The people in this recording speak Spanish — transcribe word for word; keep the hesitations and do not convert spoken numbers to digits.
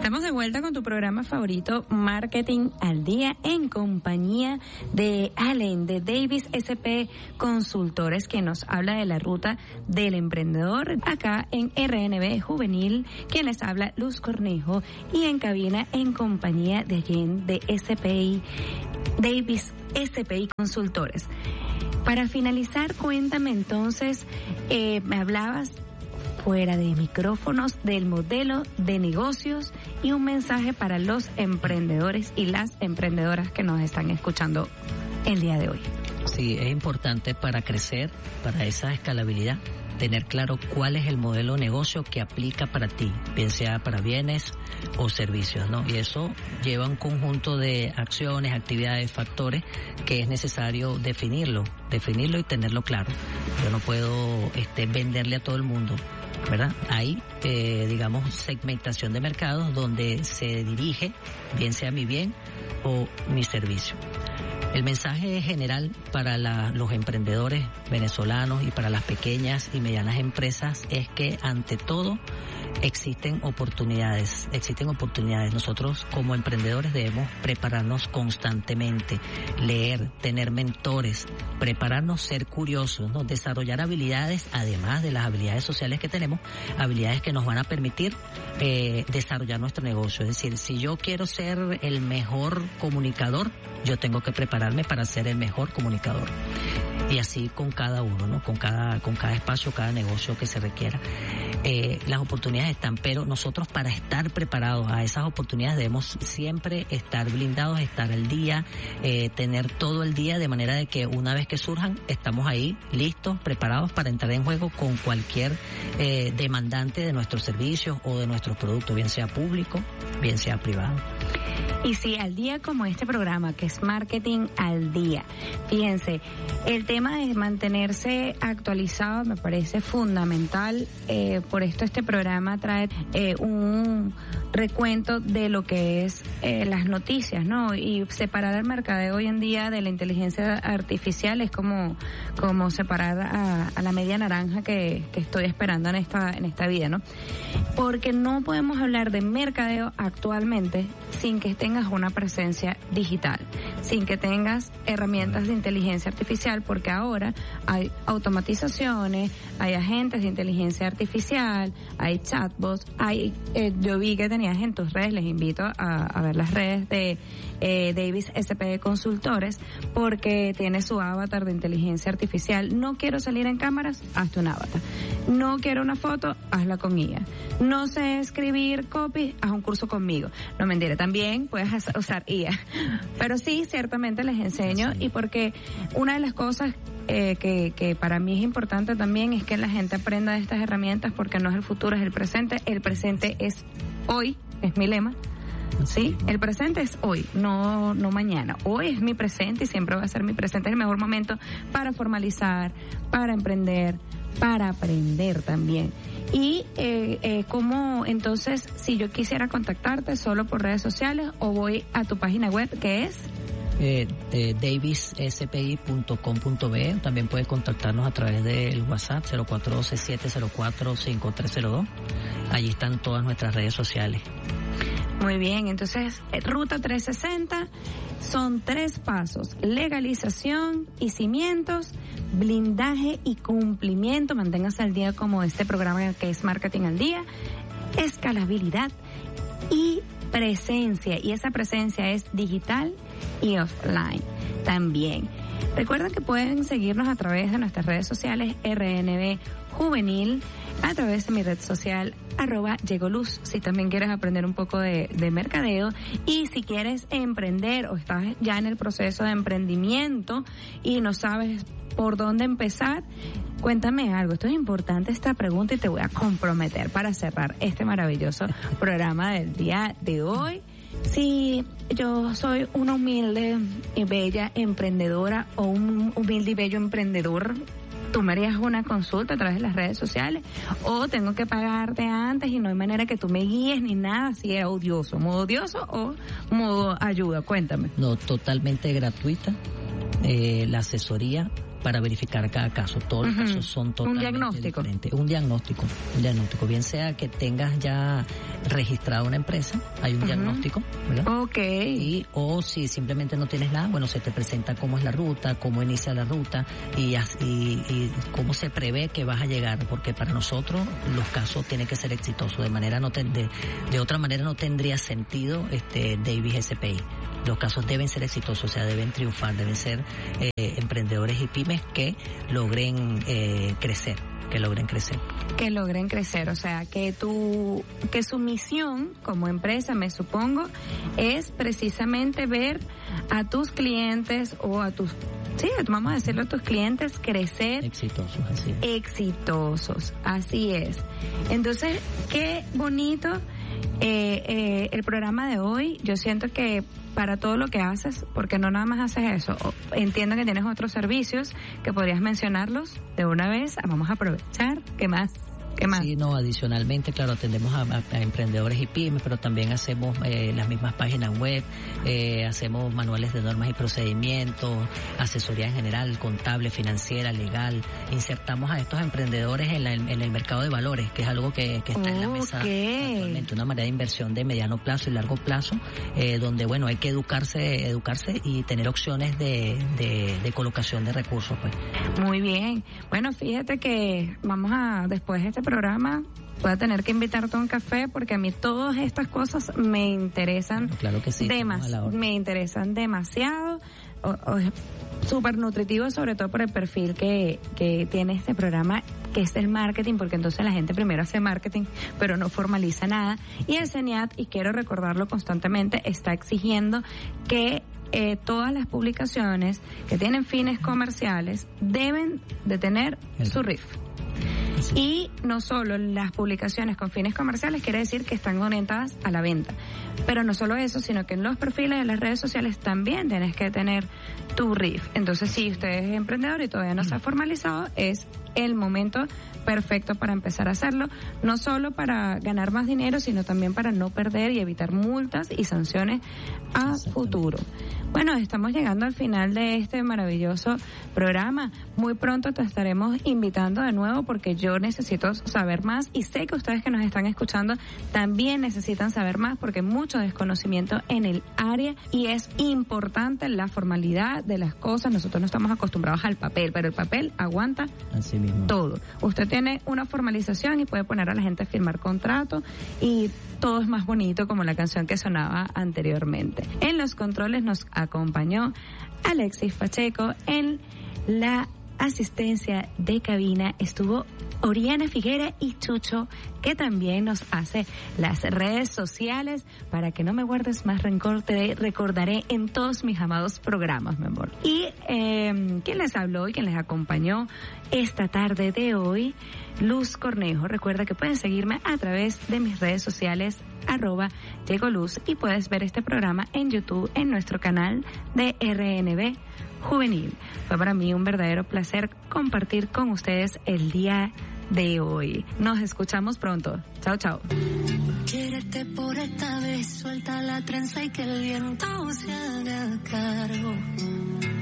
Estamos de vuelta con tu programa favorito, Marketing al Día, en compañía de Allen, de Davis S P Consultores, que nos habla de la ruta del emprendedor, acá en R N B Juvenil, quien les habla, Luz Cornejo, y en cabina en compañía de Allen, de S P I, Davis S P I Consultores. Para finalizar, cuéntame entonces, eh, me hablabas fuera de micrófonos del modelo de negocios y un mensaje para los emprendedores y las emprendedoras que nos están escuchando el día de hoy. Sí, es importante para crecer, para esa escalabilidad, tener claro cuál es el modelo de negocio que aplica para ti, bien sea para bienes o servicios, ¿no? Y eso lleva un conjunto de acciones, actividades, factores que es necesario definirlo, definirlo y tenerlo claro. Yo no puedo este, venderle a todo el mundo, ¿verdad? Hay, eh, digamos, segmentación de mercados donde se dirige, bien sea mi bien o mi servicio. El mensaje general para la, los emprendedores venezolanos y para las pequeñas y medianas empresas es que ante todo existen oportunidades, existen oportunidades. Nosotros como emprendedores debemos prepararnos constantemente, leer, tener mentores, prepararnos, ser curiosos, ¿no? Desarrollar habilidades, además de las habilidades sociales que tenemos, habilidades que nos van a permitir eh, desarrollar nuestro negocio. Es decir, si yo quiero ser el mejor comunicador, yo tengo que prepararme para ser el mejor comunicador. Y así con cada uno, ¿no? Con cada, con cada espacio, cada negocio que se requiera. Eh, las oportunidades están, pero nosotros para estar preparados a esas oportunidades debemos siempre estar blindados, estar al día, eh, tener todo el día de manera de que una vez que surjan, estamos ahí listos, preparados para entrar en juego con cualquier eh, demandante de nuestros servicios o de nuestros productos, bien sea público, bien sea privado. Y sí, al día como este programa, que es Marketing al Día. Fíjense, el tema de mantenerse actualizado me parece fundamental. Eh, por esto este programa trae eh, un recuento de lo que es eh, las noticias, ¿no? Y separar el mercadeo hoy en día de la inteligencia artificial es como, como separar a, a la media naranja que, que estoy esperando en esta, en esta vida, ¿no? Porque no podemos hablar de mercadeo actualmente sin que tengas una presencia digital, sin que tengas herramientas de inteligencia artificial, porque ahora hay automatizaciones, hay agentes de inteligencia artificial, hay chatbots, hay, eh, yo vi que tenías en tus redes, les invito a, a ver las redes de eh, Davis S P Consultores, porque tiene su avatar de inteligencia artificial. No quiero salir en cámaras, hazte un avatar. No quiero una foto, hazla con I A. No sé escribir copy, haz un curso conmigo. No, mentira, también puedes usar I A. Pero sí, ciertamente les enseño, y porque una de las cosas eh, que, que para mí es importante también es que la gente aprenda de estas herramientas, porque no es el futuro, es el presente. El presente es hoy, es mi lema. Sí, el presente es hoy, no no mañana. Hoy es mi presente y siempre va a ser mi presente. Es el mejor momento para formalizar, para emprender, para aprender también. Y eh, eh, cómo, entonces, si yo quisiera contactarte solo por redes sociales o voy a tu página web, ¿qué es? Eh, eh, davis s p i punto com punto b e. También puedes contactarnos a través del WhatsApp cero cuatro uno dos siete cero cuatro cinco tres cero dos. Allí están todas nuestras redes sociales. Muy bien, entonces, Ruta trescientos sesenta son tres pasos: legalización y cimientos, blindaje y cumplimiento. Manténgase al día como este programa que es Marketing al Día, escalabilidad y presencia. Y esa presencia es digital y offline también. Recuerden que pueden seguirnos a través de nuestras redes sociales R N B Juvenil, a través de mi red social arroba llegoluz, si también quieres aprender un poco de, de mercadeo, y si quieres emprender o estás ya en el proceso de emprendimiento y no sabes por dónde empezar, cuéntame algo. Esto es importante, esta pregunta, y te voy a comprometer para cerrar este maravilloso programa del día de hoy. Si yo soy una humilde y bella emprendedora o un humilde y bello emprendedor, ¿tú me harías una consulta a través de las redes sociales? ¿O tengo que pagarte antes y no hay manera que tú me guíes ni nada? Si es odioso, modo odioso o modo ayuda, cuéntame. No, totalmente gratuita. eh, la asesoría para verificar cada caso. Todos los uh-huh. casos son totalmente un diagnóstico. diferentes. Un diagnóstico, un diagnóstico. Bien sea que tengas ya registrada una empresa, hay un uh-huh. diagnóstico, ¿verdad? Okay. Y o si simplemente no tienes nada, bueno, se te presenta cómo es la ruta, cómo inicia la ruta y, y, y cómo se prevé que vas a llegar, porque para nosotros los casos tienen que ser exitosos. De manera no ten, de, de otra manera no tendría sentido este Davis S P I. Los casos deben ser exitosos, o sea, deben triunfar, deben ser eh, emprendedores y pymes que logren eh, crecer, que logren crecer. Que logren crecer, o sea, que tu, que su misión como empresa, me supongo, es precisamente ver a tus clientes o a tus, sí, vamos a decirlo, a tus clientes crecer. Exitosos, así es. Exitosos, así es. Entonces, qué bonito eh, eh, el programa de hoy. Yo siento que para todo lo que haces, porque no nada más haces eso, entiendo que tienes otros servicios que podrías mencionarlos de una vez. Vamos a aprovechar. ¿Qué más? ¿Qué más? Sí, no, adicionalmente, claro, atendemos a, a, a emprendedores y pymes, pero también hacemos eh, las mismas páginas web, eh, hacemos manuales de normas y procedimientos, asesoría en general, contable, financiera, legal. Insertamos a estos emprendedores en, la, en el mercado de valores, que es algo que, que está okay. en la mesa actualmente, una manera de inversión de mediano plazo y largo plazo, eh, donde, bueno, hay que educarse, educarse y tener opciones de, de, de colocación de recursos, pues. Muy bien. Bueno, fíjate que vamos a, después de este programa, voy a tener que invitarte a un café porque a mí todas estas cosas me interesan. Claro que sí. Demas- me interesan demasiado. O, o, súper nutritivo, sobre todo por el perfil que, que tiene este programa, que es el marketing, porque entonces la gente primero hace marketing, pero no formaliza nada. Y el CENIAT, y quiero recordarlo constantemente, está exigiendo que Eh, todas las publicaciones que tienen fines comerciales deben de tener su R I F. Sí. Y no solo las publicaciones con fines comerciales quiere decir que están orientadas a la venta, pero no solo eso, sino que en los perfiles de las redes sociales también tienes que tener tu R I F. Entonces, si usted es emprendedor y todavía no se ha formalizado, es el momento perfecto para empezar a hacerlo, no solo para ganar más dinero, sino también para no perder y evitar multas y sanciones a futuro. Bueno, estamos llegando al final de este maravilloso programa. Muy pronto te estaremos invitando de nuevo porque yo necesito saber más y sé que ustedes que nos están escuchando también necesitan saber más porque hay mucho desconocimiento en el área y es importante la formalidad de las cosas. Nosotros no estamos acostumbrados al papel, pero el papel aguanta Así mismo. todo. Usted tiene una formalización y puede poner a la gente a firmar contrato y todo es más bonito, como la canción que sonaba anteriormente. En los controles nos acompañó Alexis Pacheco. En la asistencia de cabina estuvo Oriana Figuera y Chucho, que también nos hace las redes sociales. Para que no me guardes más rencor, te recordaré en todos mis amados programas, mi amor. Y eh, quien les habló y quien les acompañó esta tarde de hoy, Luz Cornejo. Recuerda que pueden seguirme a través de mis redes sociales, arroba Llegó Luz, y puedes ver este programa en YouTube en nuestro canal de R N B Juvenil. Fue para mí un verdadero placer compartir con ustedes el día de hoy. Nos escuchamos pronto. Chao, chao. Quiérete por esta vez, suelta la trenza y que el viento se haga cargo.